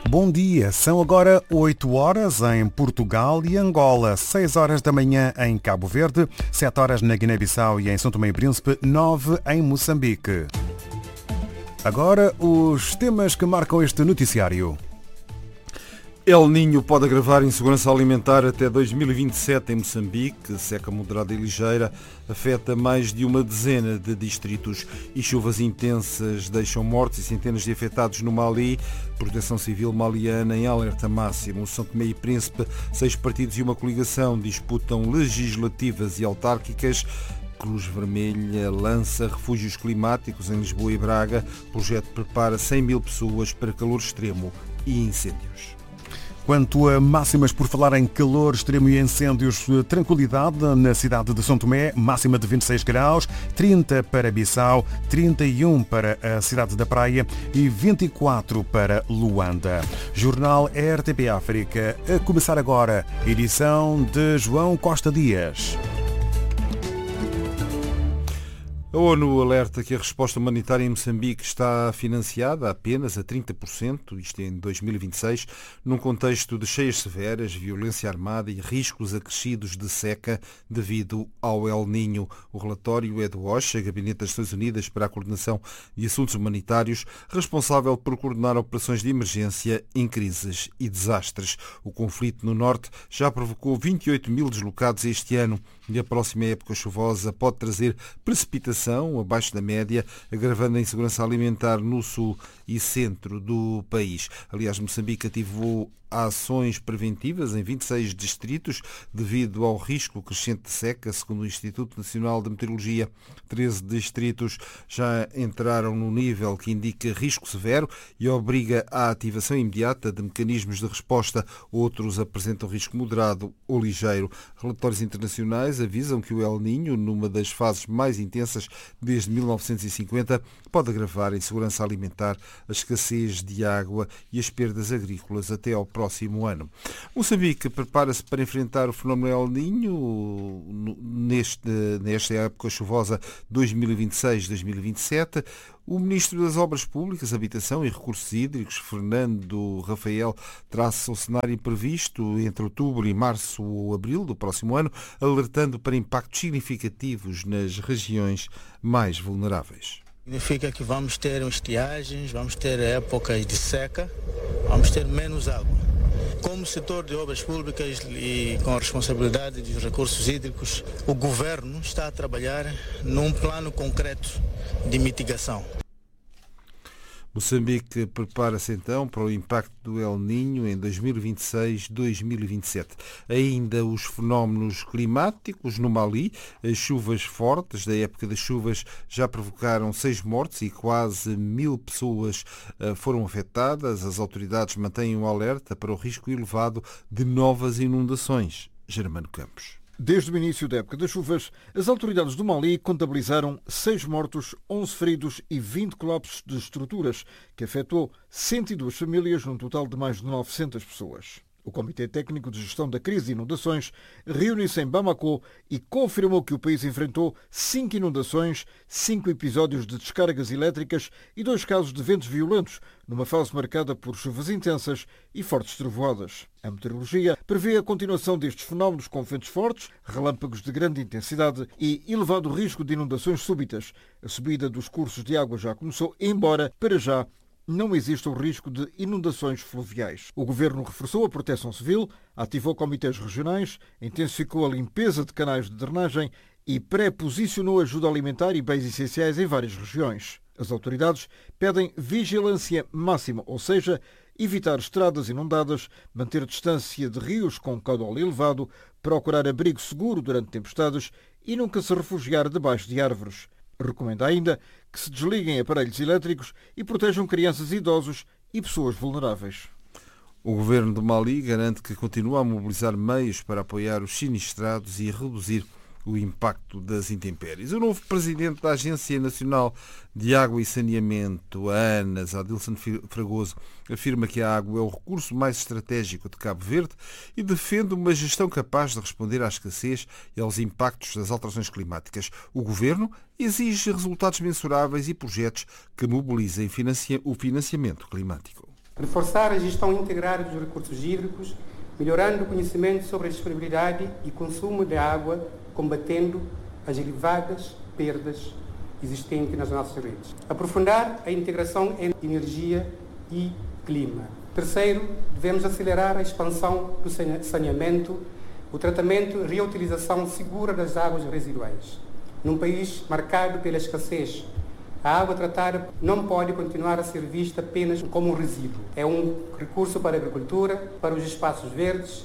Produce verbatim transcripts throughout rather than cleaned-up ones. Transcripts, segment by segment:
Bom dia, são agora oito horas em Portugal e Angola, seis horas da manhã em Cabo Verde, sete horas na Guiné-Bissau e em São Tomé e Príncipe, nove em Moçambique. Agora os temas que marcam este noticiário. El Niño pode agravar insegurança alimentar até dois mil e vinte e sete em Moçambique. Seca moderada e ligeira afeta mais de uma dezena de distritos e chuvas intensas deixam mortos e centenas de afetados no Mali. Proteção Civil maliana em alerta máximo. São Tomé e Príncipe, seis partidos e uma coligação disputam legislativas e autárquicas. Cruz Vermelha lança refúgios climáticos em Lisboa e Braga. O projeto prepara cem mil pessoas para calor extremo e incêndios. Quanto a máximas, por falar em calor extremo e incêndios, tranquilidade na cidade de São Tomé, máxima de vinte e seis graus, trinta para Bissau, trinta e um para a cidade da Praia e vinte e quatro para Luanda. Jornal R T P África, a começar agora, edição de João Costa Dias. A ONU alerta que a resposta humanitária em Moçambique está financiada apenas a trinta por cento, isto em dois mil e vinte e seis, num contexto de cheias severas, violência armada e riscos acrescidos de seca devido ao El Niño. O relatório é do OCHA, Gabinete das Nações Unidas para a Coordenação de Assuntos Humanitários, responsável por coordenar operações de emergência em crises e desastres. O conflito no norte já provocou vinte e oito mil deslocados este ano e a próxima época chuvosa pode trazer precipitação abaixo da média, agravando a insegurança alimentar no sul e centro do país. Aliás, Moçambique ativou ações preventivas em vinte e seis distritos devido ao risco crescente de seca, segundo o Instituto Nacional de Meteorologia. treze distritos já entraram no nível que indica risco severo e obriga à ativação imediata de mecanismos de resposta. Outros apresentam risco moderado ou ligeiro. Relatórios internacionais avisam que o El Niño, numa das fases mais intensas desde mil novecentos e cinquenta, pode agravar a insegurança alimentar, a escassez de água e as perdas agrícolas até ao próximo ano. Moçambique prepara-se para enfrentar o fenómeno El Niño neste, nesta época chuvosa dois mil e vinte e seis a dois mil e vinte e sete. O Ministro das Obras Públicas, Habitação e Recursos Hídricos, Fernando Rafael, traça o cenário previsto entre outubro e março ou abril do próximo ano, alertando para impactos significativos nas regiões mais vulneráveis. Significa que vamos ter estiagens, vamos ter épocas de seca, vamos ter menos água. Como setor de obras públicas e com a responsabilidade dos recursos hídricos, o governo está a trabalhar num plano concreto de mitigação. Moçambique prepara-se então para o impacto do El Niño em dois mil e vinte e seis a dois mil e vinte e sete. Ainda os fenómenos climáticos no Mali. As chuvas fortes da época das chuvas já provocaram seis mortes e quase mil pessoas foram afetadas. As autoridades mantêm um alerta para o risco elevado de novas inundações. Germano Campos. Desde o início da época das chuvas, as autoridades do Mali contabilizaram seis mortos, onze feridos e vinte colapsos de estruturas, que afetou cento e duas famílias, num total de mais de novecentas pessoas. O Comitê Técnico de Gestão da Crise de Inundações reuniu-se em Bamako e confirmou que o país enfrentou cinco inundações, cinco episódios de descargas elétricas e dois casos de ventos violentos, numa fase marcada por chuvas intensas e fortes trovoadas. A meteorologia prevê a continuação destes fenómenos com ventos fortes, relâmpagos de grande intensidade e elevado risco de inundações súbitas. A subida dos cursos de água já começou, embora, para já, não existe o risco de inundações fluviais. O Governo reforçou a proteção civil, ativou comitês regionais, intensificou a limpeza de canais de drenagem e pré-posicionou ajuda alimentar e bens essenciais em várias regiões. As autoridades pedem vigilância máxima, ou seja, evitar estradas inundadas, manter distância de rios com caudal elevado, procurar abrigo seguro durante tempestades e nunca se refugiar debaixo de árvores. Recomenda ainda que se desliguem aparelhos elétricos e protejam crianças, idosos e pessoas vulneráveis. O governo do Mali garante que continua a mobilizar meios para apoiar os sinistrados e reduzir o impacto das intempéries. O novo presidente da Agência Nacional de Água e Saneamento, a ANAS, Adilson Fragoso, afirma que a água é o recurso mais estratégico de Cabo Verde e defende uma gestão capaz de responder à escassez e aos impactos das alterações climáticas. O governo exige resultados mensuráveis e projetos que mobilizem o financiamento climático. Reforçar a gestão integrada dos recursos hídricos, melhorando o conhecimento sobre a disponibilidade e consumo de água, combatendo as elevadas perdas existentes nas nossas redes. Aprofundar a integração em energia e clima. Terceiro, devemos acelerar a expansão do saneamento, o tratamento e reutilização segura das águas residuais. Num país marcado pela escassez, a água tratada não pode continuar a ser vista apenas como um resíduo. É um recurso para a agricultura, para os espaços verdes.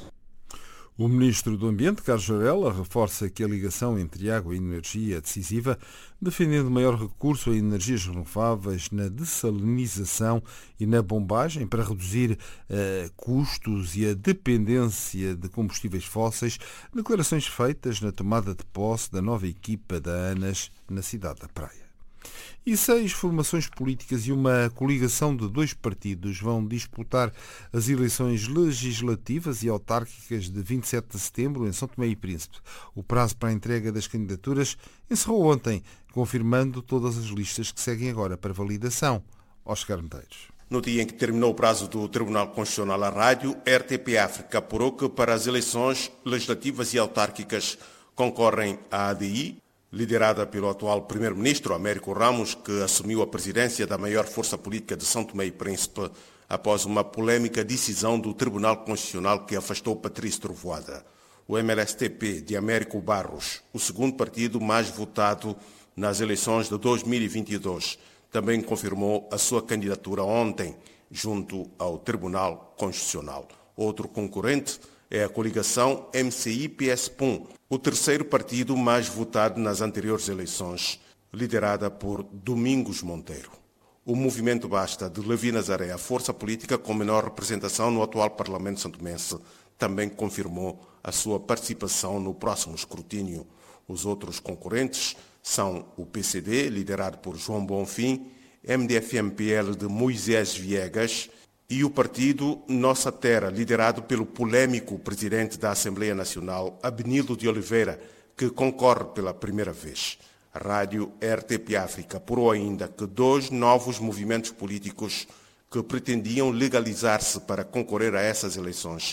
O Ministro do Ambiente, Carlos Varela, reforça que a ligação entre água e energia é decisiva, defendendo maior recurso a energias renováveis na dessalinização e na bombagem para reduzir uh, custos e a dependência de combustíveis fósseis, declarações feitas na tomada de posse da nova equipa da ANAS na cidade da Praia. E seis formações políticas e uma coligação de dois partidos vão disputar as eleições legislativas e autárquicas de vinte e sete de setembro em São Tomé e Príncipe. O prazo para a entrega das candidaturas encerrou ontem, confirmando todas as listas que seguem agora para validação. Oscar Medeiros. No dia em que terminou o prazo do Tribunal Constitucional à rádio, a R T P África apurou que para as eleições legislativas e autárquicas concorrem a A D I, liderada pelo atual primeiro-ministro Américo Ramos, que assumiu a presidência da maior força política de São Tomé e Príncipe após uma polêmica decisão do Tribunal Constitucional que afastou Patrício Trovoada. O M L S T P de Américo Barros, o segundo partido mais votado nas eleições de dois mil e vinte e dois, também confirmou a sua candidatura ontem junto ao Tribunal Constitucional. Outro concorrente é a coligação M C I P S P U M, o terceiro partido mais votado nas anteriores eleições, liderada por Domingos Monteiro. O Movimento Basta de Levi Nazaré, a força política com menor representação no atual Parlamento santomense, também confirmou a sua participação no próximo escrutínio. Os outros concorrentes são o P C D, liderado por João Bonfim, M D F M P L de Moisés Viegas, e o partido Nossa Terra, liderado pelo polêmico presidente da Assembleia Nacional, Abenildo de Oliveira, que concorre pela primeira vez. A rádio R T P África apurou ainda que dois novos movimentos políticos que pretendiam legalizar-se para concorrer a essas eleições